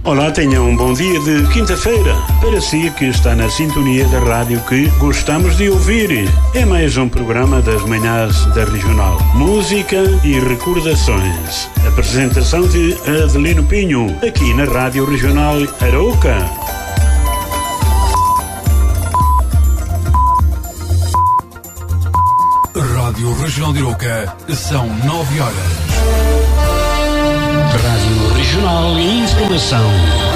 Olá, tenha um bom dia de quinta-feira. Para si que está na sintonia da rádio que gostamos de ouvir. É mais um programa das manhãs da Regional. Música e recordações. Apresentação de Adelino Pinho, aqui na Rádio Regional Arouca. Rádio Regional de Arouca, são 9 horas. Rádio Regional e Informação.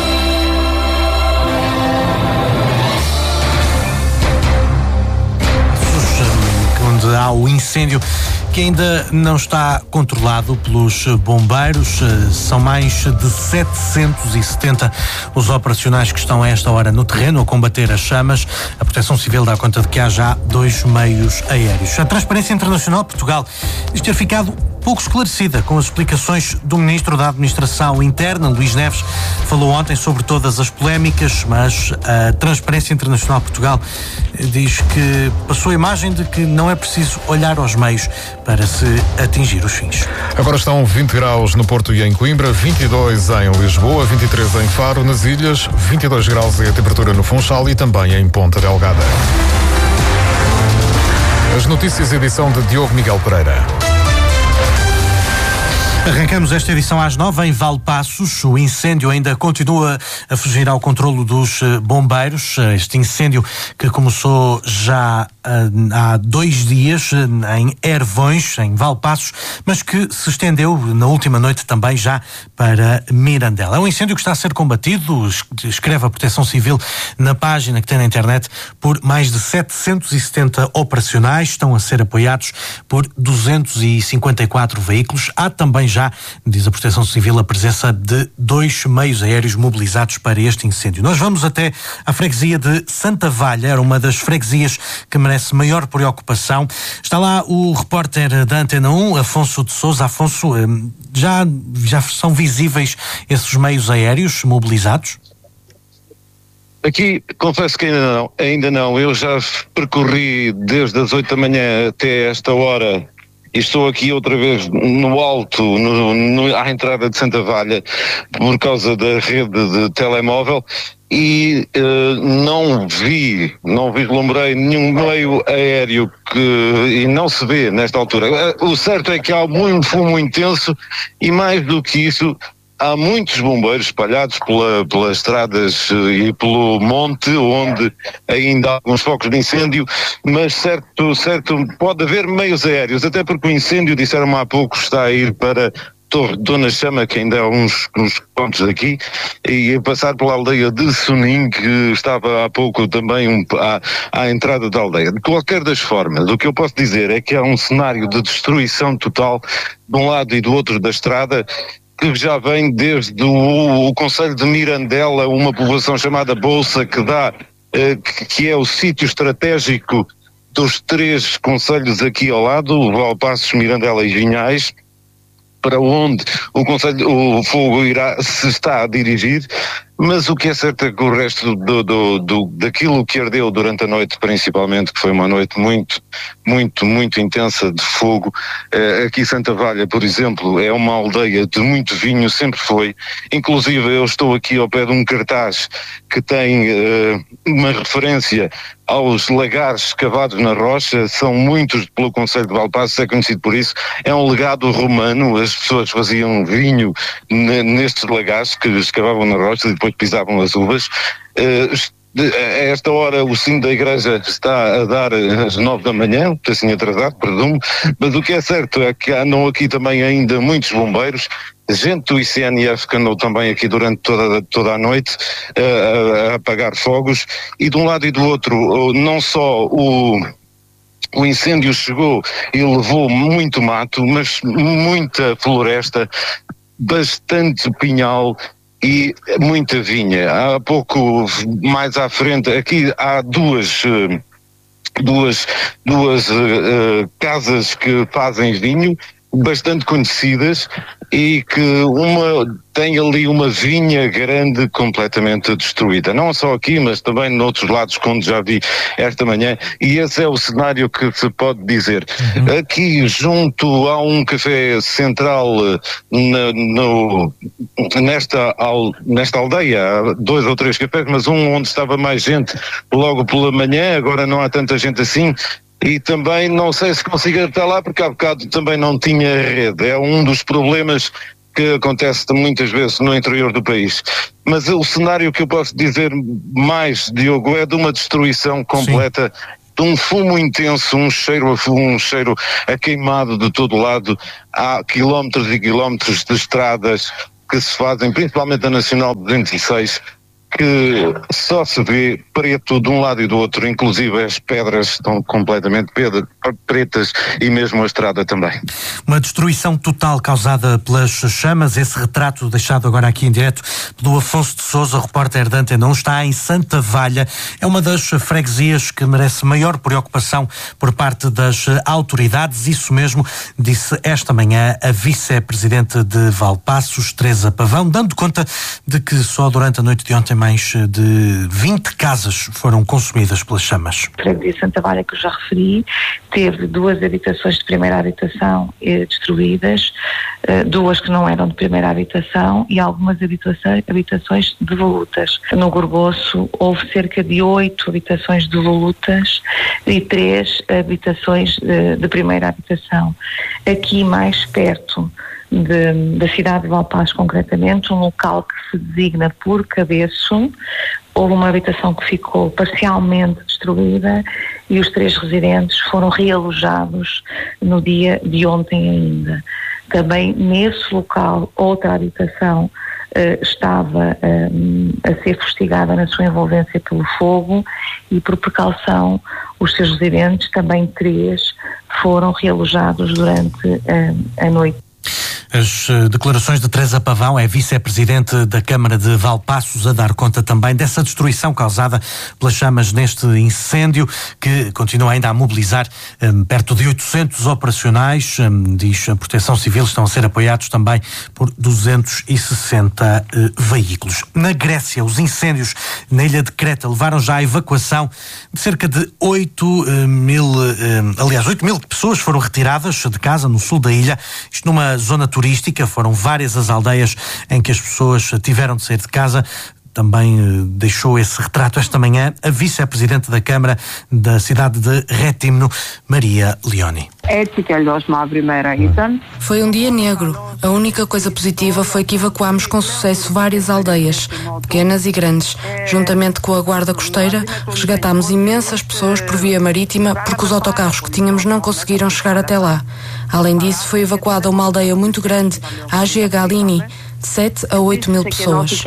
Onde há o incêndio que ainda não está controlado pelos bombeiros. São mais de 770 os operacionais que estão a esta hora no terreno a combater as chamas. A Proteção Civil dá conta de que há já 2 meios aéreos. A Transparência Internacional Portugal diz ter ficado pouco esclarecida com as explicações do Ministro da Administração Interna, Luís Neves. Falou ontem sobre todas as polémicas, mas a Transparência Internacional Portugal diz que passou a imagem de que não é preciso olhar aos meios para se atingir os fins. Agora estão 20 graus no Porto e em Coimbra, 22 em Lisboa, 23 em Faro, nas Ilhas, 22 graus é a temperatura no Funchal e também em Ponta Delgada. As notícias, edição de Diogo Miguel Pereira. Arrancamos esta edição às 9 em Valpaços. O incêndio ainda continua a fugir ao controlo dos bombeiros. Este incêndio que começou já há 2 dias em Ervões, em Valpaços, mas que se estendeu na última noite também já para Mirandela. É um incêndio que está a ser combatido, escreve a Proteção Civil na página que tem na internet, por mais de 770 operacionais. Estão a ser apoiados por 254 veículos. Há também já, diz a Proteção Civil, a presença de 2 meios aéreos mobilizados para este incêndio. Nós vamos até à freguesia de Santa Valha, era uma das freguesias que merece maior preocupação. Está lá o repórter da Antena 1, Afonso de Sousa. Afonso, já são visíveis esses meios aéreos mobilizados? Aqui, confesso que ainda não. Eu já percorri desde as 8 da manhã até esta hora e estou aqui outra vez no alto, à entrada de Santa Valha, por causa da rede de telemóvel, e não vislumbrei nenhum meio aéreo e não se vê nesta altura. O certo é que há muito fumo intenso e, mais do que isso, há muitos bombeiros espalhados pelas estradas e pelo monte, onde ainda há alguns focos de incêndio, mas certo, pode haver meios aéreos, até porque o incêndio, disseram-me há pouco, está a ir para Torre de Dona Chama, que ainda há uns pontos daqui, e a passar pela aldeia de Sonim, que estava há pouco também à entrada da aldeia. De qualquer das formas, o que eu posso dizer é que há um cenário de destruição total de um lado e do outro da estrada, que já vem desde o concelho de Mirandela, uma povoação chamada Bolsa, que é o sítio estratégico dos 3 concelhos aqui ao lado, Valpaços, Mirandela e Vinhais, para onde o fogo se está a dirigir. Mas o que é certo é que o resto daquilo que ardeu durante a noite, principalmente, que foi uma noite muito, muito, muito intensa de fogo. Aqui Santa Valha, por exemplo, é uma aldeia de muito vinho, sempre foi. Inclusive eu estou aqui ao pé de um cartaz que tem uma referência aos lagares escavados na rocha. São muitos pelo concelho de Valpaços, é conhecido por isso. É um legado romano, as pessoas faziam vinho nestes lagares que escavavam na rocha e depois pisavam as uvas. A esta hora o sino da igreja está a dar às 9 da manhã, assim atrasado, presumo, mas o que é certo é que andam aqui também ainda muitos bombeiros, gente do ICNF que andou também aqui durante toda a noite a apagar fogos, e de um lado e do outro não só o incêndio chegou e levou muito mato, mas muita floresta, bastante pinhal e muita vinha. Há pouco mais à frente, aqui há duas casas que fazem vinho, bastante conhecidas, e que tem ali uma vinha grande completamente destruída. Não só aqui, mas também noutros lados, quando já vi esta manhã, e esse é o cenário que se pode dizer. Aqui, junto a um café central, nesta aldeia, há 2 ou 3 cafés, mas um onde estava mais gente logo pela manhã, agora não há tanta gente assim. E também não sei se consigo estar lá, porque há bocado também não tinha rede. É um dos problemas que acontece muitas vezes no interior do país. Mas o cenário que eu posso dizer mais, Diogo, é de uma destruição completa. Sim. De um fumo intenso, um cheiro a queimado de todo lado. Há quilómetros e quilómetros de estradas que se fazem, principalmente a Nacional 206, que só se vê preto de um lado e do outro, inclusive as pedras estão completamente pretas e mesmo a estrada também. Uma destruição total causada pelas chamas, esse retrato deixado agora aqui em direto pelo Afonso de Sousa, repórter da Antena 1, está em Santa Valha, é uma das freguesias que merece maior preocupação por parte das autoridades, isso mesmo disse esta manhã a vice-presidente de Valpaços, Teresa Pavão, dando conta de que só durante a noite de ontem mais de 20 casas foram consumidas pelas chamas. A freguesia de Santa Valha, que eu já referi, teve 2 habitações de primeira habitação destruídas, 2 que não eram de primeira habitação e algumas habitações devolutas. No Gorgoço houve cerca de 8 habitações devolutas e 3 habitações de primeira habitação. Aqui mais perto da cidade de Valpaços, concretamente, um local que se designa por Cabeço, houve uma habitação que ficou parcialmente destruída e os 3 residentes foram realojados no dia de ontem ainda. Também nesse local, outra habitação estava a ser fustigada na sua envolvência pelo fogo e, por precaução, os seus residentes, também 3, foram realojados durante a noite. As declarações de Teresa Pavão, é vice-presidente da Câmara de Valpaços, a dar conta também dessa destruição causada pelas chamas neste incêndio, que continua ainda a mobilizar perto de 800 operacionais, diz a Proteção Civil, estão a ser apoiados também por 260 veículos. Na Grécia, os incêndios na ilha de Creta levaram já à evacuação de cerca de 8 mil pessoas foram retiradas de casa no sul da ilha, isto numa zona turística. Foram várias as aldeias em que as pessoas tiveram de sair de casa. Também deixou esse retrato esta manhã a vice-presidente da Câmara da cidade de Rétimno, Maria Leoni. Foi um dia negro. A única coisa positiva foi que evacuámos com sucesso várias aldeias, pequenas e grandes. Juntamente com a Guarda Costeira, resgatámos imensas pessoas por via marítima porque os autocarros que tínhamos não conseguiram chegar até lá. Além disso, foi evacuada uma aldeia muito grande, a Agia Galini, de 7 a 8 mil pessoas.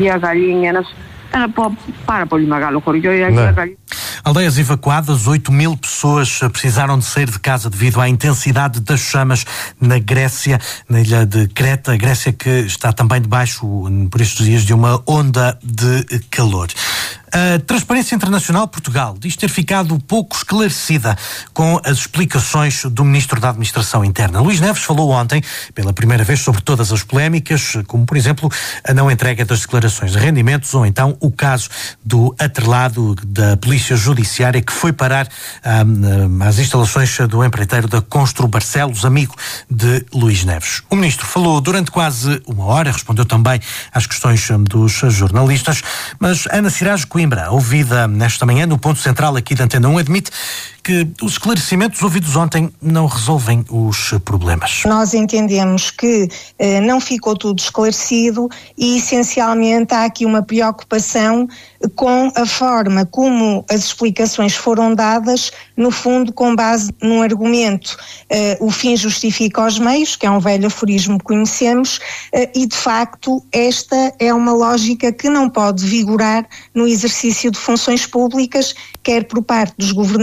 Aldeias evacuadas, 8 mil pessoas precisaram de sair de casa devido à intensidade das chamas na Grécia, na ilha de Creta. A Grécia que está também debaixo, por estes dias, de uma onda de calor. A Transparência Internacional Portugal diz ter ficado pouco esclarecida com as explicações do Ministro da Administração Interna. Luís Neves falou ontem, pela primeira vez, sobre todas as polémicas, como, por exemplo, a não entrega das declarações de rendimentos ou então o caso do atrelado da Polícia Judiciária que foi parar às instalações do empreiteiro da Constru Barcelos, amigo de Luís Neves. O Ministro falou durante quase uma hora, respondeu também às questões dos jornalistas, mas Ana Siraj Coimbra, ouvida nesta manhã no ponto central aqui da Antena 1, admite que os esclarecimentos ouvidos ontem não resolvem os problemas. Nós entendemos que não ficou tudo esclarecido e, essencialmente, há aqui uma preocupação com a forma como as explicações foram dadas, no fundo, com base num argumento. O fim justifica os meios, que é um velho aforismo que conhecemos, e, de facto, esta é uma lógica que não pode vigorar no exercício de funções públicas, quer por parte dos governantes, quer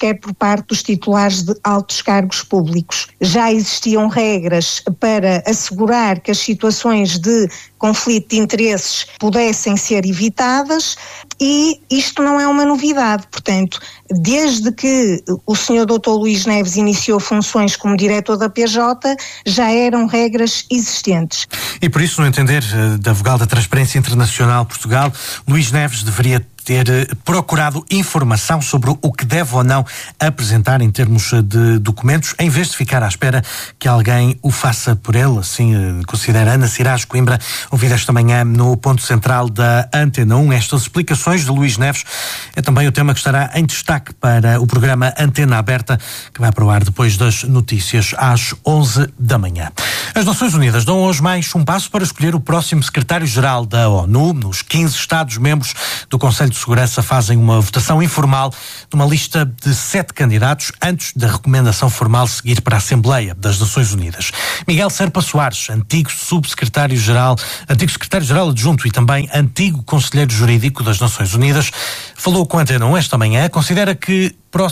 quer por parte dos titulares de altos cargos públicos. Já existiam regras para assegurar que as situações de conflito de interesses pudessem ser evitadas e isto não é uma novidade. Portanto, desde que o Sr. Dr. Luís Neves iniciou funções como diretor da PJ, já eram regras existentes. E por isso, no entender da vogal da Transparência Internacional Portugal, Luís Neves deveria ter procurado informação sobre o que deve ou não apresentar em termos de documentos, em vez de ficar à espera que alguém o faça por ele. Assim considera Ana Siraj Coimbra, ouvida esta manhã no ponto central da Antena 1. Estas explicações de Luís Neves é também o tema que estará em destaque para o programa Antena Aberta, que vai para o ar depois das notícias às 11 da manhã. As Nações Unidas dão hoje mais um passo para escolher o próximo secretário-geral da ONU. Nos 15 Estados-membros do Conselho de Segurança fazem uma votação informal numa lista de 7 candidatos antes da recomendação formal seguir para a Assembleia das Nações Unidas. Miguel Serpa Soares, antigo secretário-geral adjunto e também antigo conselheiro jurídico das Nações Unidas, falou com a Antena 1 esta manhã. Considera que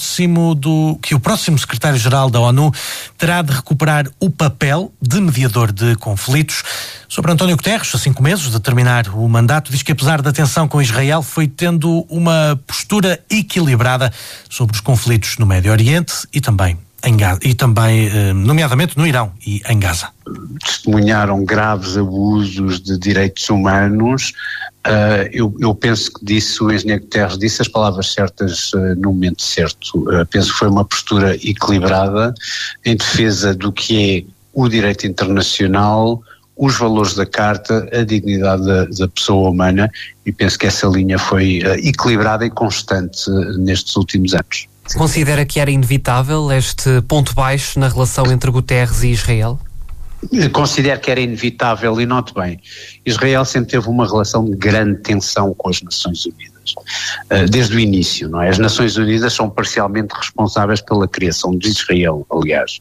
o próximo secretário-geral da ONU terá de recuperar o papel de mediador de conflitos. Sobre António Guterres, a 5 meses de terminar o mandato, diz que apesar da tensão com Israel, foi tendo uma postura equilibrada sobre os conflitos no Médio Oriente e também nomeadamente no Irão e em Gaza. Testemunharam graves abusos de direitos humanos. Eu penso que o engenheiro Guterres disse as palavras certas no momento certo. Penso que foi uma postura equilibrada em defesa do que é o direito internacional, os valores da Carta, a dignidade da pessoa humana, e penso que essa linha foi equilibrada e constante nestes últimos anos. Considera que era inevitável este ponto baixo na relação entre Guterres e Israel? Considero que era inevitável e note bem, Israel sempre teve uma relação de grande tensão com as Nações Unidas, desde o início, não é? As Nações Unidas são parcialmente responsáveis pela criação de Israel, aliás.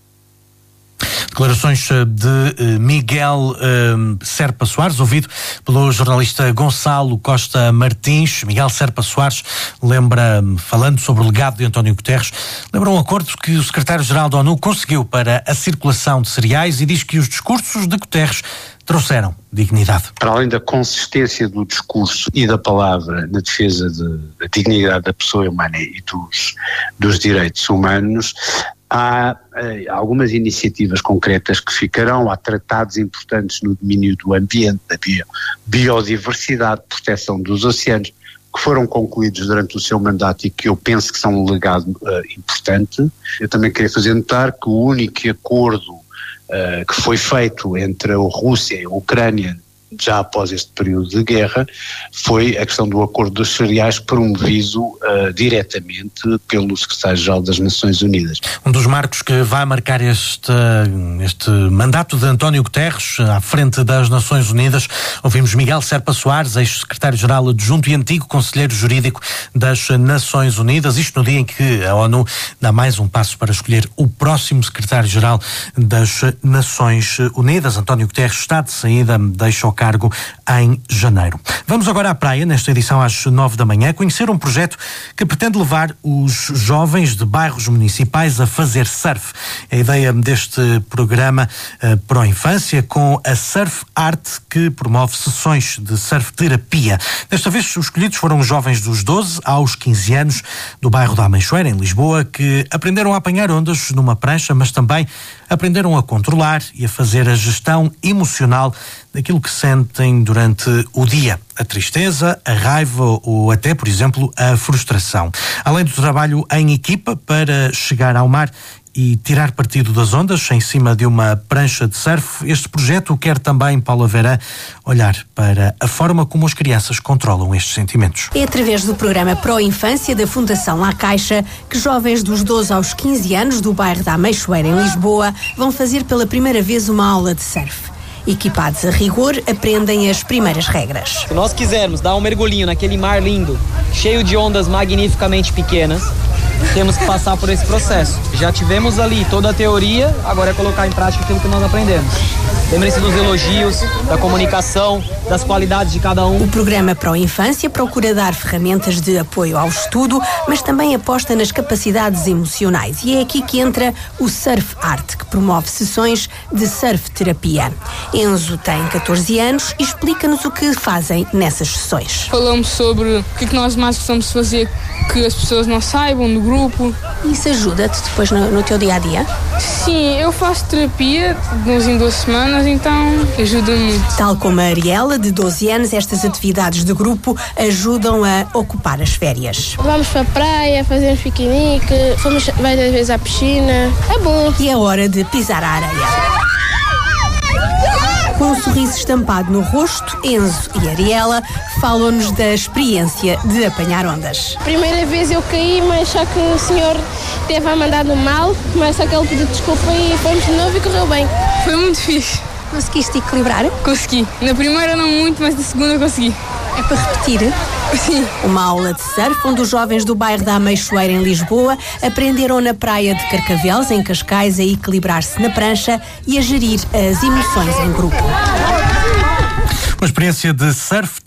Declarações de Miguel Serpa Soares, ouvido pelo jornalista Gonçalo Costa Martins. Miguel Serpa Soares falando sobre o legado de António Guterres, lembra um acordo que o secretário-geral da ONU conseguiu para a circulação de cereais e diz que os discursos de Guterres trouxeram dignidade. Para além da consistência do discurso e da palavra na defesa da dignidade da pessoa humana e dos direitos humanos, há algumas iniciativas concretas que ficarão, há tratados importantes no domínio do ambiente, da biodiversidade, proteção dos oceanos, que foram concluídos durante o seu mandato e que eu penso que são um legado importante. Eu também queria fazer notar que o único acordo que foi feito entre a Rússia e a Ucrânia já após este período de guerra, foi a questão do acordo dos cereais promovido diretamente pelo secretário-geral das Nações Unidas. Um dos marcos que vai marcar este mandato de António Guterres à frente das Nações Unidas, ouvimos Miguel Serpa Soares, ex-secretário-geral adjunto e antigo conselheiro jurídico das Nações Unidas, isto no dia em que a ONU dá mais um passo para escolher o próximo secretário-geral das Nações Unidas. António Guterres está de saída, deixa o cargo em janeiro. Vamos agora à praia, nesta edição às 9 da manhã, conhecer um projeto que pretende levar os jovens de bairros municipais a fazer surf. A ideia deste programa Pro Infância com a Surf Art, que promove sessões de surf terapia. Desta vez os escolhidos foram os jovens dos 12 aos 15 anos do bairro da Ameixoeira, em Lisboa, que aprenderam a apanhar ondas numa prancha, mas também aprenderam a controlar e a fazer a gestão emocional daquilo que sentem durante o dia. A tristeza, a raiva ou até, por exemplo, a frustração. Além do trabalho em equipa para chegar ao mar e tirar partido das ondas em cima de uma prancha de surf, este projeto quer também, Paula Verã, olhar para a forma como as crianças controlam estes sentimentos. É através do programa Pro Infância da Fundação La Caixa que jovens dos 12 aos 15 anos do bairro da Ameixoeira, em Lisboa, vão fazer pela primeira vez uma aula de surf. Equipados a rigor, aprendem as primeiras regras. Se nós quisermos dar um mergulhinho naquele mar lindo, cheio de ondas magnificamente pequenas, temos que passar por esse processo. Já tivemos ali toda a teoria, agora é colocar em prática aquilo que nós aprendemos. lembrem-se dos elogios, da comunicação, das qualidades de cada um. O programa Pro Infância procura dar ferramentas de apoio ao estudo, mas também aposta nas capacidades emocionais. E é aqui que entra o Surf Art, que promove sessões de surf terapia. Enzo tem 14 anos e explica-nos o que fazem nessas sessões. Falamos sobre o que nós mais gostamos de fazer que as pessoas não saibam do grupo. Isso ajuda-te depois no teu dia-a-dia? Sim, eu faço terapia de 2 em 2 semanas, então ajuda-me muito. Tal como a Ariela, de 12 anos, estas atividades de grupo ajudam a ocupar as férias. Vamos para a praia, fazemos piquenique, fomos várias vezes à piscina. É bom. E é hora de pisar a areia. Com um sorriso estampado no rosto, Enzo e Ariela falam-nos da experiência de apanhar ondas. Primeira vez eu caí, mas só que o senhor teve a mandar no mal, mas só que ele pediu desculpa e fomos de novo e correu bem. Foi muito fixe. Conseguiste equilibrar? Consegui. Na primeira não muito, mas na segunda consegui. É para repetir? Sim. Uma aula de surf onde os jovens do bairro da Ameixoeira, em Lisboa, aprenderam na praia de Carcavelos, em Cascais, a equilibrar-se na prancha e a gerir as emoções em grupo. Uma experiência de surf